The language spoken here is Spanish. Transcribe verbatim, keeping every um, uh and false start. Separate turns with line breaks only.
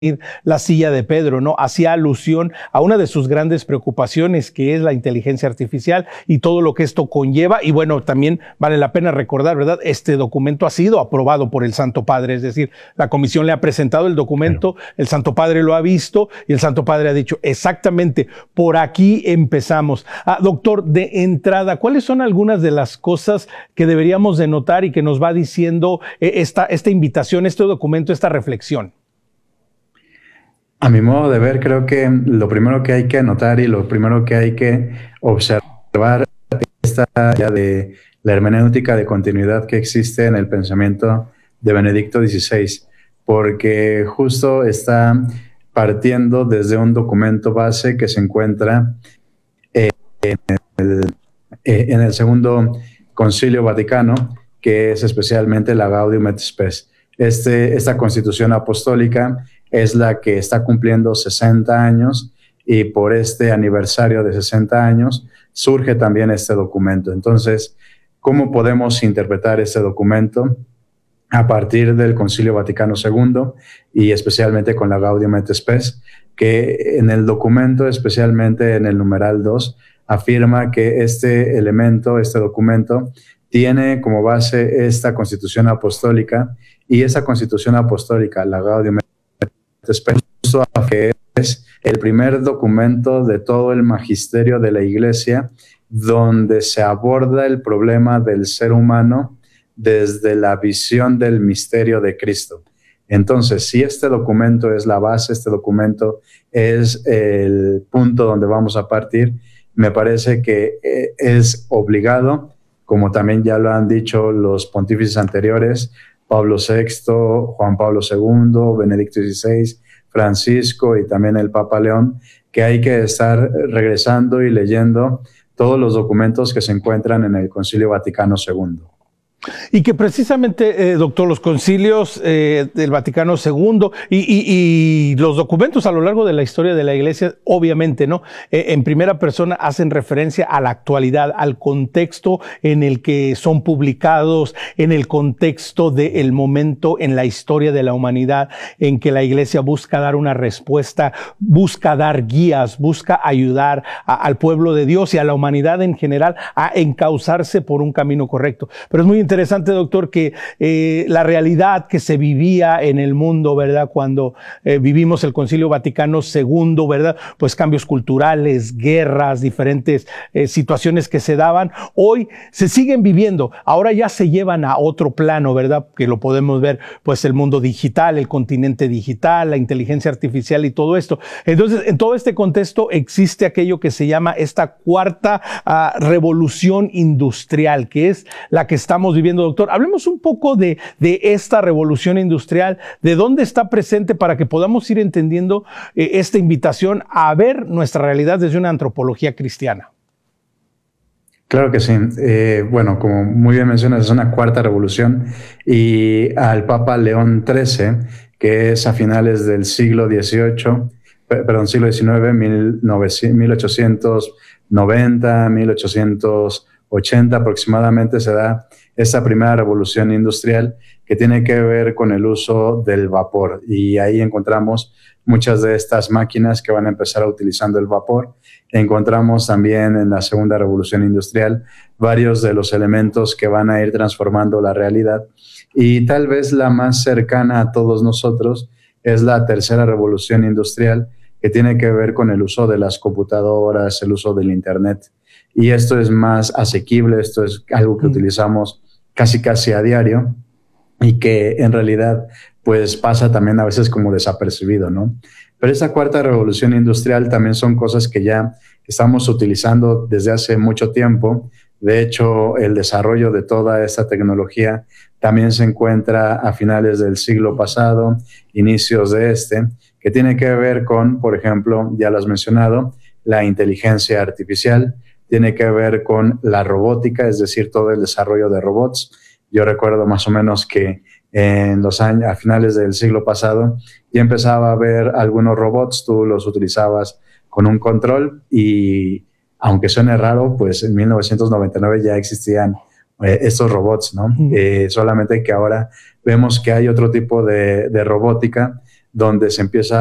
la silla de Pedro, ¿no? Hacía alusión a una de sus grandes preocupaciones, que es la inteligencia artificial y todo lo que esto conlleva. Y bueno, también vale la pena recordar, ¿verdad? Este documento ha sido aprobado por el Santo Padre, es decir, la comisión le ha presentado el documento, el Santo Padre lo ha visto y el Santo Padre ha dicho, exactamente, por aquí empezamos. Ah, doctor, de entrada, ¿cuáles son algunas de las cosas que deberíamos de notar y que nos va diciendo eh, esta, esta invitación, este documento, esta reflexión?
A mi modo de ver, creo que lo primero que hay que anotar y lo primero que hay que observar es ya de la hermenéutica de continuidad que existe en el pensamiento de Benedicto dieciséis, porque justo está partiendo desde un documento base que se encuentra eh, en, el, eh, en el Segundo Concilio Vaticano, que es especialmente la Gaudium et Spes. Este, esta Constitución Apostólica es la que está cumpliendo sesenta años y por este aniversario de sesenta años surge también este documento. Entonces, ¿cómo podemos interpretar este documento a partir del Concilio Vaticano segundo y especialmente con la Gaudium et Spes? Que en el documento, especialmente en el numeral dos, afirma que este elemento, este documento, tiene como base esta Constitución Apostólica, y esa Constitución Apostólica, la Gaudium et Spes, que es el primer documento de todo el magisterio de la Iglesia donde se aborda el problema del ser humano desde la visión del misterio de Cristo. Entonces, si este documento es la base, este documento es el punto donde vamos a partir, me parece que es obligado, como también ya lo han dicho los pontífices anteriores, Pablo sexto, Juan Pablo segundo, Benedicto dieciséis, Francisco y también el Papa León, que hay que estar regresando y leyendo todos los documentos que se encuentran en el Concilio Vaticano segundo.
Y que precisamente, eh, doctor, los concilios eh, del Vaticano segundo y, y, y los documentos a lo largo de la historia de la Iglesia, obviamente, ¿no? Eh, en primera persona hacen referencia a la actualidad, al contexto en el que son publicados, en el contexto del momento en la historia de la humanidad en que la Iglesia busca dar una respuesta, busca dar guías, busca ayudar a, al pueblo de Dios y a la humanidad en general a encauzarse por un camino correcto. Pero es muy interesante Interesante, doctor, que eh, la realidad que se vivía en el mundo, ¿verdad? Cuando eh, vivimos el Concilio Vaticano segundo, ¿verdad? Pues cambios culturales, guerras, diferentes eh, situaciones que se daban, hoy se siguen viviendo. Ahora ya se llevan a otro plano, ¿verdad? Que lo podemos ver, pues el mundo digital, el continente digital, la inteligencia artificial y todo esto. Entonces, en todo este contexto existe aquello que se llama esta cuarta uh, revolución industrial, que es la que estamos viviendo. Doctor, hablemos un poco de, de esta revolución industrial, de dónde está presente para que podamos ir entendiendo eh, esta invitación a ver nuestra realidad desde una antropología cristiana.
Claro que sí. Eh, bueno, como muy bien mencionas, es una cuarta revolución y al Papa León trece, que es a finales del siglo dieciocho, perdón, siglo diecinueve, mil ochocientos noventa, mil ochocientos ochenta aproximadamente, se da esta primera revolución industrial que tiene que ver con el uso del vapor, y ahí encontramos muchas de estas máquinas que van a empezar utilizando el vapor. Encontramos también en la segunda revolución industrial varios de los elementos que van a ir transformando la realidad, y tal vez la más cercana a todos nosotros es la tercera revolución industrial, que tiene que ver con el uso de las computadoras, el uso del internet. Y esto es más asequible, esto es algo que utilizamos casi casi a diario y que en realidad pues pasa también a veces como desapercibido, ¿no? Pero esta cuarta revolución industrial también son cosas que ya estamos utilizando desde hace mucho tiempo. De hecho, el desarrollo de toda esta tecnología también se encuentra a finales del siglo pasado, inicios de este, que tiene que ver con, por ejemplo, ya lo has mencionado, la inteligencia artificial, tiene que ver con la robótica, es decir, todo el desarrollo de robots. Yo recuerdo más o menos que en los años, a finales del siglo pasado, ya empezaba a haber algunos robots, tú los utilizabas con un control y, aunque suene raro, pues en mil novecientos noventa y nueve ya existían eh, estos robots, ¿no? Uh-huh. Eh, solamente que ahora vemos que hay otro tipo de, de robótica donde se empieza